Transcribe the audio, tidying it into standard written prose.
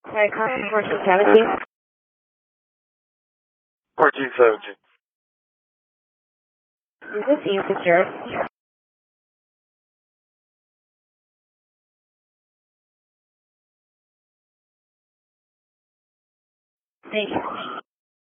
Sorry, calling 1417. 1417. Is this Ian Fitzgerald? Thank you.